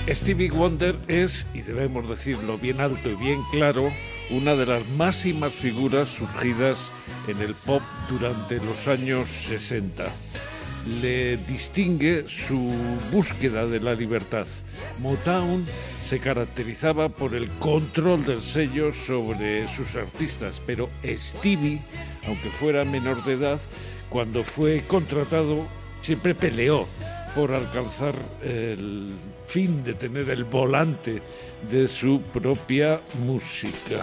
Stevie Wonder es, y debemos decirlo bien alto y bien claro, una de las máximas figuras surgidas en el pop durante los años 60. Le distingue su búsqueda de la libertad. Motown se caracterizaba por el control del sello sobre sus artistas, pero Stevie, aunque fuera menor de edad, cuando fue contratado, siempre peleó por alcanzar el fin de tener el volante de su propia música.